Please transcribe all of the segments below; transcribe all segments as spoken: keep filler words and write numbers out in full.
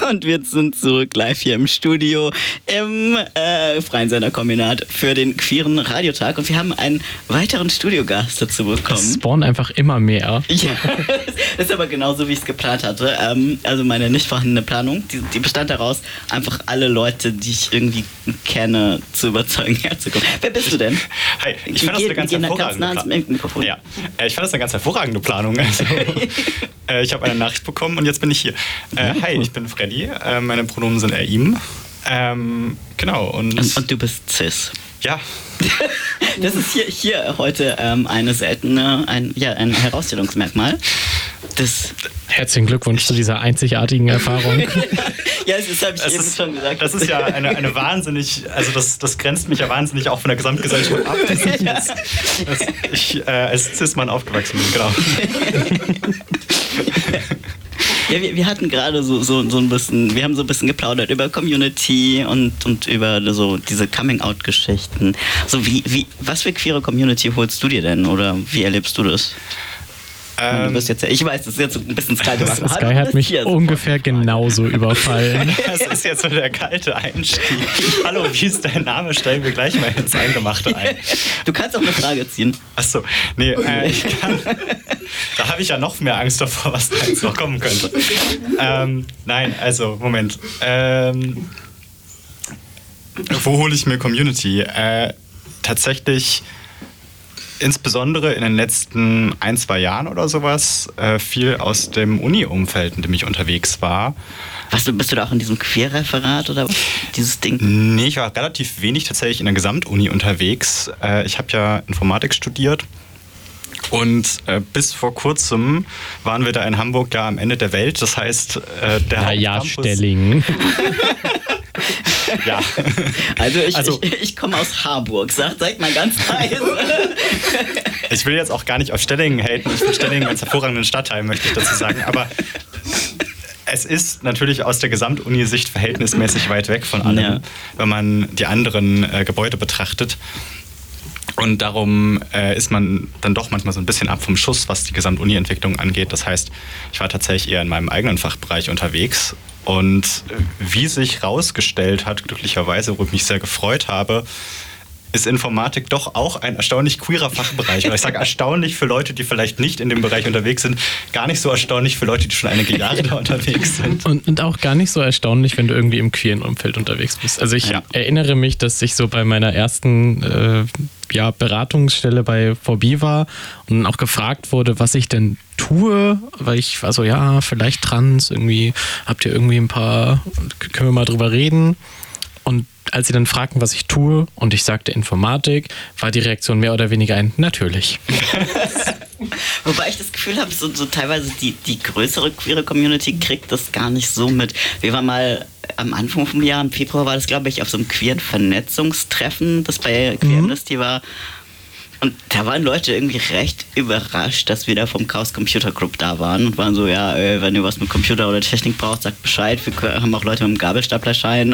Und wir sind zurück live hier im Studio im äh, Freien Senderkombinat für den queeren Radiotag. Und wir haben einen weiteren Studiogast dazu bekommen. Es spawnen einfach immer mehr. Ja, das ist aber genauso, wie ich es geplant hatte. Ähm, also meine nicht vorhandene Planung, die, die bestand daraus, einfach alle Leute, die ich irgendwie kenne, zu überzeugen, herzukommen. Wer bist du denn? Hi, ich fand das eine ganz hervorragende Planung. Ja, ich fand das eine ganz hervorragende Planung. Also, äh, ich habe eine Nachricht bekommen und jetzt bin ich hier. Äh, hi, ich bin Freddy. Äh, meine Pronomen sind er, ihm. Ähm, genau. Und, und du bist cis. Ja. Das ist hier, hier heute ähm, eine seltene, ein, ja, ein Herausstellungsmerkmal. Das Herzlichen Glückwunsch zu dieser einzigartigen Erfahrung. Ja, das habe ich das eben ist, schon gesagt. Das ist ja eine, eine wahnsinnig, also das, das grenzt mich ja wahnsinnig auch von der Gesamtgesellschaft ab, dass ich, dass, dass ich äh, als Cis-Mann aufgewachsen bin, genau. Ja, wir, wir hatten gerade so, so, so ein bisschen, wir haben so ein bisschen geplaudert über Community und, und über so diese Coming-out-Geschichten. So wie, wie, was für queere Community holst du dir denn oder wie erlebst du das? Du bist jetzt, ich weiß, das ist jetzt ein bisschen das kalte Wasser. Sky hat mich ungefähr genauso überfallen. Das ist jetzt so der kalte Einstieg. Hallo, wie ist dein Name? Steigen wir gleich mal ins Eingemachte ein. Du kannst auch eine Frage ziehen. Achso, nee, äh, ich kann. Da habe ich ja noch mehr Angst davor, was da jetzt noch kommen könnte. Ähm, nein, also, Moment. Ähm, wo hole ich mir Community? Äh, tatsächlich. Insbesondere in den letzten ein, zwei Jahren oder sowas äh, viel aus dem Uni-Umfeld, in dem ich unterwegs war. Was, bist du da auch in diesem Queerreferat oder dieses Ding? Nee, ich war relativ wenig tatsächlich in der Gesamtuni unterwegs. Äh, ich habe ja Informatik studiert und äh, bis vor kurzem waren wir da in Hamburg ja am Ende der Welt. Das heißt, äh, der Na ja, Stellingen. Ja. Also ich, also, ich, ich komme aus Harburg, sag, sag mal ganz leise. Ich will jetzt auch gar nicht auf Stellingen haten. Ich finde Stellingen als hervorragenden Stadtteil, möchte ich dazu sagen. Aber es ist natürlich aus der Gesamtuni-Sicht verhältnismäßig weit weg von allem, ja. Wenn man die anderen äh, Gebäude betrachtet. Und darum äh, ist man dann doch manchmal so ein bisschen ab vom Schuss, was die Gesamtuni-Entwicklung angeht. Das heißt, ich war tatsächlich eher in meinem eigenen Fachbereich unterwegs. Und wie sich rausgestellt hat, glücklicherweise, worüber ich mich sehr gefreut habe, ist Informatik doch auch ein erstaunlich queerer Fachbereich. Oder ich sage erstaunlich für Leute, die vielleicht nicht in dem Bereich unterwegs sind, gar nicht so erstaunlich für Leute, die schon einige Jahre da unterwegs sind. Und, und auch gar nicht so erstaunlich, wenn du irgendwie im queeren Umfeld unterwegs bist. Also ich ja. erinnere mich, dass ich so bei meiner ersten äh, ja, Beratungsstelle bei V B war und auch gefragt wurde, was ich denn tue, weil ich war so, ja, vielleicht trans, irgendwie habt ihr irgendwie ein paar, können wir mal drüber reden? Und als sie dann fragten, was ich tue und ich sagte Informatik, war die Reaktion mehr oder weniger ein natürlich. Wobei ich das Gefühl habe, so, so teilweise die, die größere queere Community kriegt das gar nicht so mit. Wir waren mal am Anfang vom Jahr, im Februar war das, glaube ich, auf so einem queeren Vernetzungstreffen, das bei Queer Amnesty mhm. war. Und da waren Leute irgendwie recht überrascht, dass wir da vom Chaos Computer Club da waren und waren so, ja, ey, wenn ihr was mit Computer oder Technik braucht, sagt Bescheid. Wir haben auch Leute mit dem Gabelstaplerschein.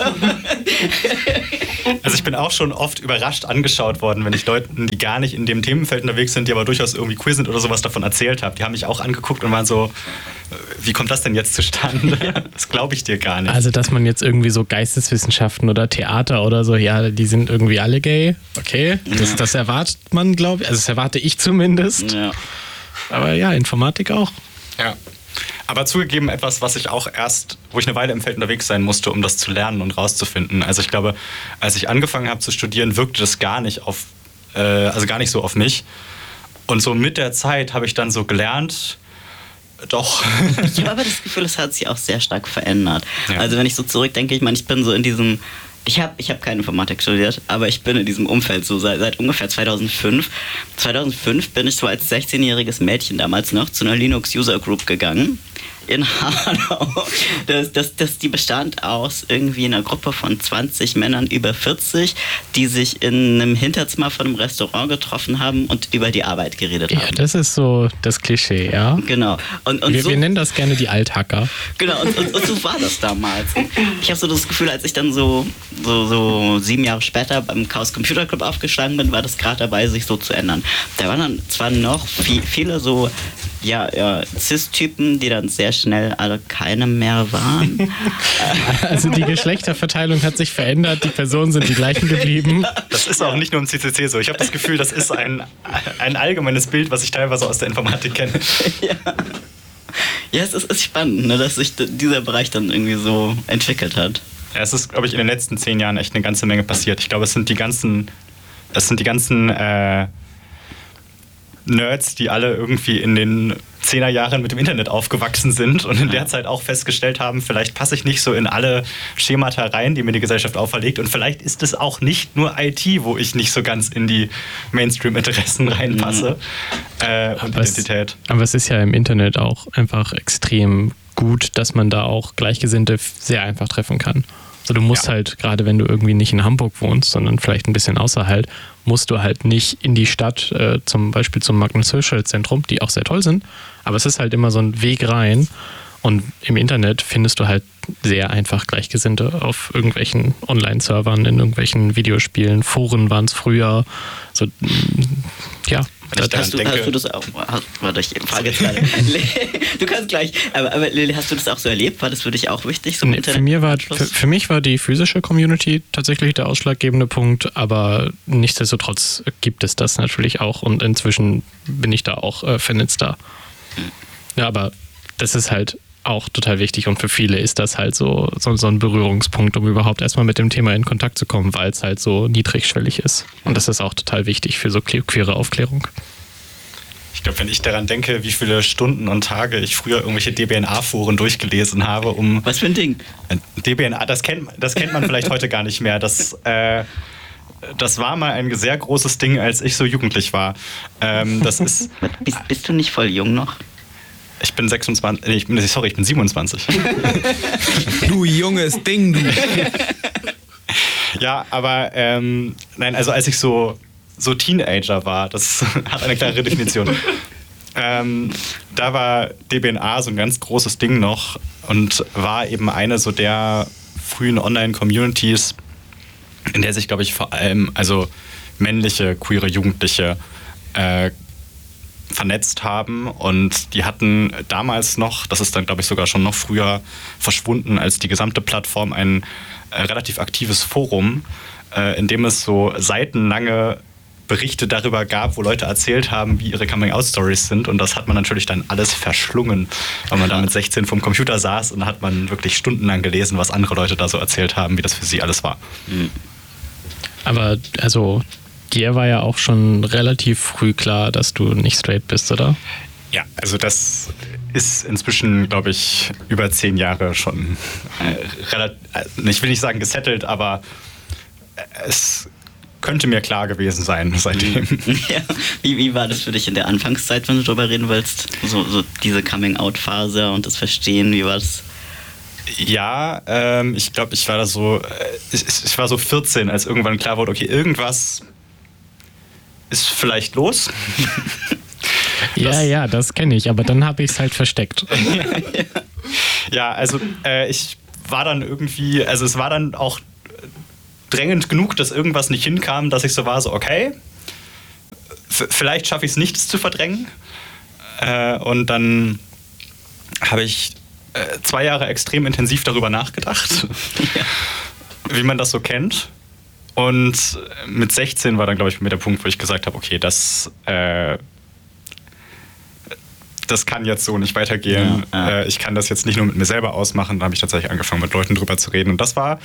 Also ich bin auch schon oft überrascht angeschaut worden, wenn ich Leuten, die gar nicht in dem Themenfeld unterwegs sind, die aber durchaus irgendwie queer sind oder sowas davon erzählt habe. Die haben mich auch angeguckt und waren so, wie kommt das denn jetzt zustande? Das glaube ich dir gar nicht. Also, dass man jetzt irgendwie so Geisteswissenschaften oder Theater oder so, ja, die sind irgendwie alle gay. Okay, das, das erwartet man, glaube ich. Also, das erwarte ich zumindest. Ja. Aber ja, Informatik auch. Ja. Aber zugegeben etwas, was ich auch erst, wo ich eine Weile im Feld unterwegs sein musste, um das zu lernen und rauszufinden. Also ich glaube, als ich angefangen habe zu studieren, wirkte das gar nicht auf, äh, also gar nicht so auf mich. Und so mit der Zeit habe ich dann so gelernt, doch. Ich habe aber das Gefühl, es hat sich auch sehr stark verändert. Ja. Also wenn ich so zurückdenke, ich meine, ich bin so in diesem, ich habe ich hab keine Informatik studiert, aber ich bin in diesem Umfeld so seit, seit ungefähr zweitausendfünf. zweitausendfünf bin ich so als sechzehnjähriges Mädchen damals noch zu einer Linux User Group gegangen. In Hanau. Das, das, das, die bestand aus irgendwie einer Gruppe von zwanzig Männern über vierzig, die sich in einem Hinterzimmer von einem Restaurant getroffen haben und über die Arbeit geredet haben. Ja, das ist so das Klischee, ja. Genau. Und, und wir, so, wir nennen das gerne die Althacker. Genau, und, und, und so war das damals. Und ich habe so das Gefühl, als ich dann so, so, so sieben Jahre später beim Chaos Computer Club aufgeschlagen bin, war das gerade dabei, sich so zu ändern. Da waren dann zwar noch viel, viele so ja, ja, Cis-Typen, die dann sehr schnell alle keine mehr waren. Also die Geschlechterverteilung hat sich verändert, die Personen sind die gleichen geblieben. Das ist auch nicht nur im C C C so. Ich habe das Gefühl, das ist ein, ein allgemeines Bild, was ich teilweise aus der Informatik kenne. Ja, ja es ist, ist spannend, ne, dass sich dieser Bereich dann irgendwie so entwickelt hat. Ja, es ist, glaube ich, in den letzten zehn Jahren echt eine ganze Menge passiert. Ich glaube, es sind die ganzen, es sind die ganzen äh, Nerds, die alle irgendwie in den Zehnerjahren mit dem Internet aufgewachsen sind und in der Zeit auch festgestellt haben, vielleicht passe ich nicht so in alle Schemata rein, die mir die Gesellschaft auferlegt, und vielleicht ist es auch nicht nur I T, wo ich nicht so ganz in die Mainstream-Interessen reinpasse mhm. äh, und aber Identität. Es, aber es ist ja im Internet auch einfach extrem gut, dass man da auch Gleichgesinnte sehr einfach treffen kann. Also du musst ja. halt, gerade wenn du irgendwie nicht in Hamburg wohnst, sondern vielleicht ein bisschen außerhalb, musst du halt nicht in die Stadt, äh, zum Beispiel zum Magnus-Hirschfeld-Zentrum, die auch sehr toll sind, aber es ist halt immer so ein Weg rein, und im Internet findest du halt sehr einfach Gleichgesinnte auf irgendwelchen Online-Servern, in irgendwelchen Videospielen, Foren waren es früher, so, ja. Hast, hast, du, hast du das auch? Warte, ich frage jetzt gerade. Du kannst gleich. Aber, aber Lili, hast du das auch so erlebt? War das für dich auch wichtig? So nee, für, mir war, für, für mich war die physische Community tatsächlich der ausschlaggebende Punkt, aber nichtsdestotrotz gibt es das natürlich auch, und inzwischen bin ich da auch äh, vernetzter. Hm. Ja, aber das ist halt auch total wichtig, und für viele ist das halt so, so, so ein Berührungspunkt, um überhaupt erstmal mit dem Thema in Kontakt zu kommen, weil es halt so niedrigschwellig ist. Und das ist auch total wichtig für so queere Aufklärung. Ich glaube, wenn ich daran denke, wie viele Stunden und Tage ich früher irgendwelche D B N A-Foren durchgelesen habe, um... Was für ein Ding? D B N A, das kennt, das kennt man vielleicht heute gar nicht mehr. Das, äh, das war mal ein sehr großes Ding, als ich so jugendlich war. Ähm, das ist... Bist, bist du nicht voll jung noch? Ich bin sechsundzwanzig, ich bin, sorry, ich bin siebenundzwanzig. Du junges Ding, du. Ja, aber ähm, nein, also als ich so, so Teenager war, das hat eine klare Definition. ähm, da war D B N A so ein ganz großes Ding noch und war eben eine so der frühen Online-Communities, in der sich, glaube ich, vor allem also männliche, queere Jugendliche äh, vernetzt haben, und die hatten damals noch, das ist dann glaube ich sogar schon noch früher verschwunden als die gesamte Plattform, ein äh, relativ aktives Forum, äh, in dem es so seitenlange Berichte darüber gab, wo Leute erzählt haben, wie ihre Coming-out-Stories sind, und das hat man natürlich dann alles verschlungen, weil man da mit sechzehn vorm Computer saß, und da hat man wirklich stundenlang gelesen, was andere Leute da so erzählt haben, wie das für sie alles war. Aber also dir war ja auch schon relativ früh klar, dass du nicht straight bist, oder? Ja, also das ist inzwischen, glaube ich, über zehn Jahre schon äh, relativ, ich will nicht sagen gesettelt, aber es könnte mir klar gewesen sein seitdem. Ja. Wie, wie war das für dich in der Anfangszeit, wenn du darüber reden willst? So, so diese Coming-out-Phase und das Verstehen, wie war das? Ja, ähm, ich glaube, ich war da so, äh, ich, ich war so vierzehn, als irgendwann klar wurde, okay, irgendwas ist vielleicht los. Ja, das, ja, das kenne ich, aber dann habe ich es halt versteckt. Ja, also äh, ich war dann irgendwie, also es war dann auch drängend genug, dass irgendwas nicht hinkam, dass ich so war, so okay, f- vielleicht schaffe ich es nicht, es zu verdrängen. Äh, und dann habe ich äh, zwei Jahre extrem intensiv darüber nachgedacht, ja. wie man das so kennt. Und mit sechzehn war dann, glaube ich, mir der Punkt, wo ich gesagt habe, okay, das, äh, das kann jetzt so nicht weitergehen. Ja, ja. Äh, ich kann das jetzt nicht nur mit mir selber ausmachen. Da habe ich tatsächlich angefangen, mit Leuten drüber zu reden. Und das war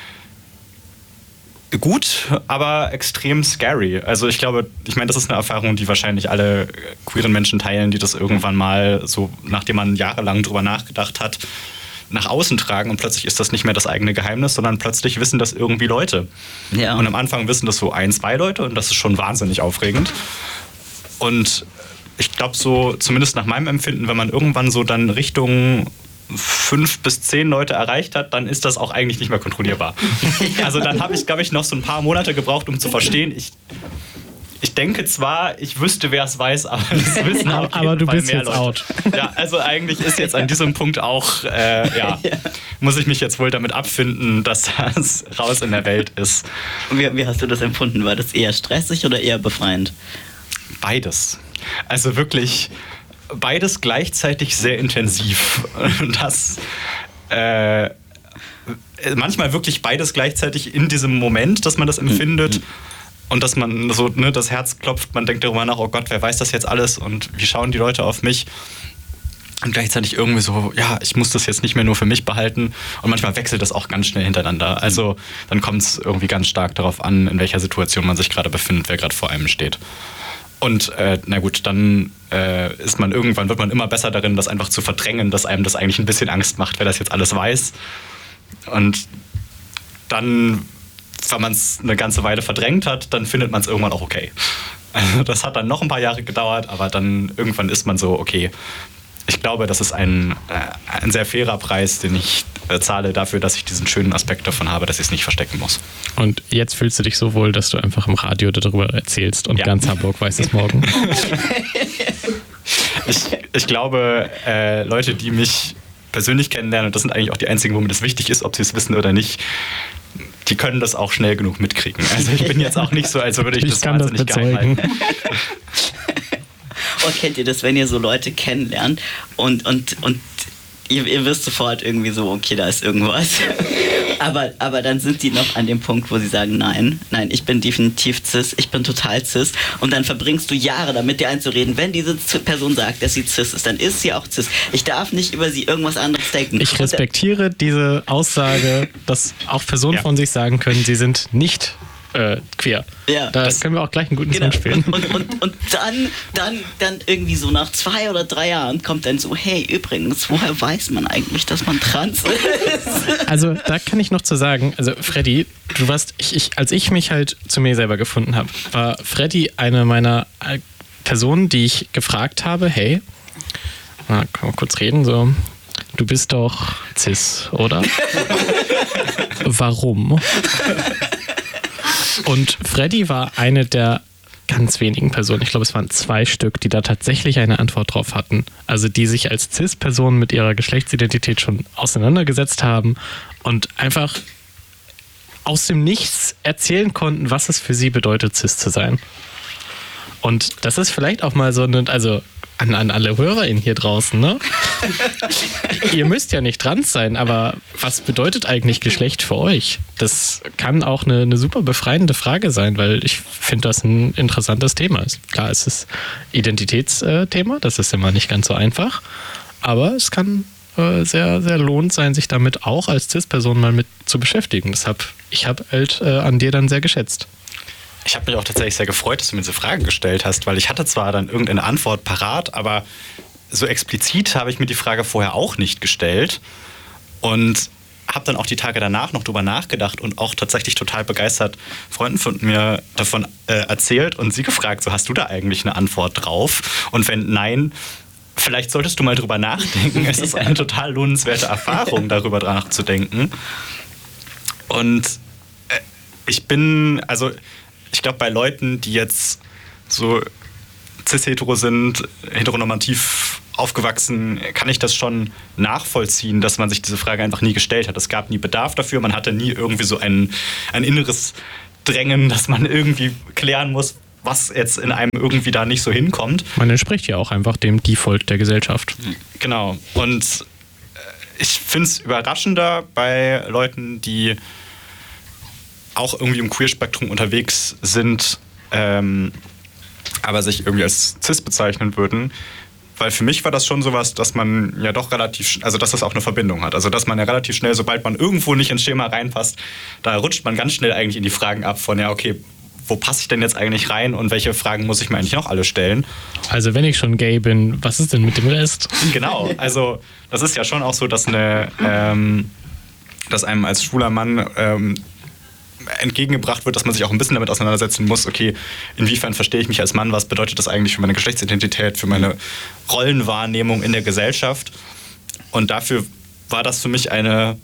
gut, aber extrem scary. Also ich glaube, ich meine, das ist eine Erfahrung, die wahrscheinlich alle queeren Menschen teilen, die das irgendwann mal so, nachdem man jahrelang drüber nachgedacht hat, nach außen tragen, und plötzlich ist das nicht mehr das eigene Geheimnis, sondern plötzlich wissen das irgendwie Leute. Ja. Und am Anfang wissen das so ein, zwei Leute, und das ist schon wahnsinnig aufregend. Und ich glaube so, zumindest nach meinem Empfinden, wenn man irgendwann so dann Richtung fünf bis zehn Leute erreicht hat, dann ist das auch eigentlich nicht mehr kontrollierbar. Also dann habe ich, glaube ich, noch so ein paar Monate gebraucht, um zu verstehen, ich Ich denke zwar, ich wüsste, wer es weiß, aber das wissen auf jeden aber du Fall bist mehr jetzt Leute. out. Ja, also eigentlich ist jetzt an diesem Punkt auch, äh, ja, ja, muss ich mich jetzt wohl damit abfinden, dass das raus in der Welt ist. Wie, wie hast du das empfunden? War das eher stressig oder eher befreiend? Beides. Also wirklich, beides gleichzeitig sehr intensiv. Das äh, manchmal wirklich beides gleichzeitig in diesem Moment, dass man das empfindet. Mhm. Und dass man so, ne, das Herz klopft, man denkt darüber nach, oh Gott, wer weiß das jetzt alles und wie schauen die Leute auf mich? Und gleichzeitig irgendwie so, ja, ich muss das jetzt nicht mehr nur für mich behalten. Und manchmal wechselt das auch ganz schnell hintereinander. Also dann kommt es irgendwie ganz stark darauf an, in welcher Situation man sich gerade befindet, wer gerade vor einem steht. Und äh, na gut, dann äh, ist man irgendwann, wird man immer besser darin, das einfach zu verdrängen, dass einem das eigentlich ein bisschen Angst macht, wer das jetzt alles weiß. Und dann, wenn man es eine ganze Weile verdrängt hat, dann findet man es irgendwann auch okay. Also das hat dann noch ein paar Jahre gedauert, aber dann irgendwann ist man so, okay, ich glaube, das ist ein, äh, ein sehr fairer Preis, den ich äh, zahle dafür, dass ich diesen schönen Aspekt davon habe, dass ich es nicht verstecken muss. Und jetzt fühlst du dich so wohl, dass du einfach im Radio darüber erzählst und ja. ganz Hamburg weiß es morgen. ich, ich glaube, äh, Leute, die mich persönlich kennenlernen, und das sind eigentlich auch die einzigen, wo mir das wichtig ist, ob sie es wissen oder nicht, die können das auch schnell genug mitkriegen. Also ich bin jetzt auch nicht so, als würde ich, ich das wahnsinnig geheim halten. Oh, kennt ihr das, wenn ihr so Leute kennenlernt und, und, und ihr, ihr wisst sofort irgendwie so, okay, da ist irgendwas. Aber, aber dann sind die noch an dem Punkt, wo sie sagen, nein, nein, ich bin definitiv cis, ich bin total cis. Und dann verbringst du Jahre damit, dir einzureden, wenn diese Person sagt, dass sie cis ist, dann ist sie auch cis. Ich darf nicht über sie irgendwas anderes denken. Ich respektiere diese Aussage, dass auch Personen ja. von sich sagen können, sie sind nicht Äh, queer. Ja, da das, können wir auch gleich einen guten genau. Song spielen. Und, und, und, und dann, dann, dann irgendwie so nach zwei oder drei Jahren kommt dann so, hey, übrigens, woher weiß man eigentlich, dass man trans ist? Also da kann ich noch zu sagen, also Freddy, du warst, ich, ich, als ich mich halt zu mir selber gefunden habe, war Freddy eine meiner Personen, die ich gefragt habe, hey, na, können wir kurz reden, so, du bist doch cis, oder? Warum? Und Freddy war eine der ganz wenigen Personen, ich glaube es waren zwei Stück, die da tatsächlich eine Antwort drauf hatten. Also die sich als Cis-Person mit ihrer Geschlechtsidentität schon auseinandergesetzt haben und einfach aus dem Nichts erzählen konnten, was es für sie bedeutet, Cis zu sein. Und das ist vielleicht auch mal so eine, also an, an alle HörerInnen hier draußen, ne? Ihr müsst ja nicht trans sein, aber was bedeutet eigentlich Geschlecht für euch? Das kann auch eine, eine super befreiende Frage sein, weil ich finde das ein interessantes Thema. Klar, es ist Identitätsthema, das ist immer nicht ganz so einfach, aber es kann äh, sehr, sehr lohnend sein, sich damit auch als Cis-Person mal mit zu beschäftigen. Deshalb, ich habe halt äh, an dir dann sehr geschätzt. Ich habe mich auch tatsächlich sehr gefreut, dass du mir diese Frage gestellt hast, weil ich hatte zwar dann irgendeine Antwort parat, aber so explizit habe ich mir die Frage vorher auch nicht gestellt und habe dann auch die Tage danach noch drüber nachgedacht und auch tatsächlich total begeistert Freunden von mir davon äh, erzählt und sie gefragt, so hast du da eigentlich eine Antwort drauf? Und wenn nein, vielleicht solltest du mal drüber nachdenken. Es ist eine total lohnenswerte Erfahrung, darüber nachzudenken. Und äh, ich bin, also ich glaube, bei Leuten, die jetzt so cis-hetero sind, heteronormativ aufgewachsen, kann ich das schon nachvollziehen, dass man sich diese Frage einfach nie gestellt hat. Es gab nie Bedarf dafür, man hatte nie irgendwie so ein, ein inneres Drängen, dass man irgendwie klären muss, was jetzt in einem irgendwie da nicht so hinkommt. Man entspricht ja auch einfach dem Default der Gesellschaft. Genau. Und ich finde es überraschender bei Leuten, die auch irgendwie im Queer-Spektrum unterwegs sind, ähm, aber sich irgendwie als cis bezeichnen würden. Weil für mich war das schon sowas, dass man ja doch relativ, also dass das auch eine Verbindung hat. Also dass man ja relativ schnell, sobald man irgendwo nicht ins Schema reinpasst, da rutscht man ganz schnell eigentlich in die Fragen ab von, ja okay, wo passe ich denn jetzt eigentlich rein und welche Fragen muss ich mir eigentlich noch alle stellen? Also wenn ich schon gay bin, was ist denn mit dem Rest? Genau, also das ist ja schon auch so, dass, eine, ähm, dass einem als schwuler Mann ähm, entgegengebracht wird, dass man sich auch ein bisschen damit auseinandersetzen muss, okay, inwiefern verstehe ich mich als Mann, was bedeutet das eigentlich für meine Geschlechtsidentität, für meine Rollenwahrnehmung in der Gesellschaft. Und dafür war das für mich eine,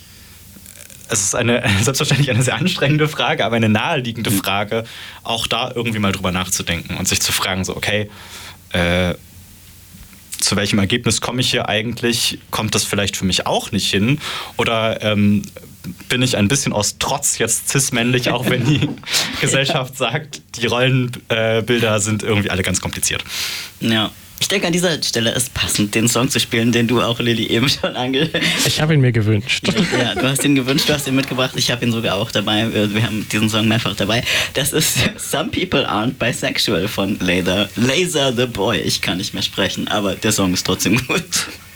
es ist eine selbstverständlich eine sehr anstrengende Frage, aber eine naheliegende Frage, auch da irgendwie mal drüber nachzudenken und sich zu fragen, so okay, äh, zu welchem Ergebnis komme ich hier eigentlich? Kommt das vielleicht für mich auch nicht hin? Oder ähm, bin ich ein bisschen aus Trotz jetzt cis-männlich, auch wenn die Gesellschaft sagt, die Rollenbilder äh, sind irgendwie alle ganz kompliziert? Ja, Ich denke, an dieser Stelle ist passend, den Song zu spielen, den du auch, Lilly, eben schon ange... Ich habe ihn mir gewünscht. Ja, du hast ihn gewünscht, du hast ihn mitgebracht. Ich habe ihn sogar auch dabei. Wir haben diesen Song mehrfach dabei. Das ist Some People Aren't Bisexual von Laser, Laser the Boy. Ich kann nicht mehr sprechen, aber der Song ist trotzdem gut.